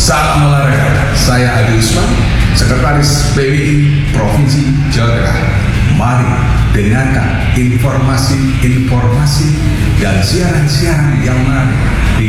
Salam olahraga. Saya Adi Usman, Sekretaris PWI Provinsi Jawa Tengah. Mari dengarkan informasi-informasi dan siaran-siaran yang menarik di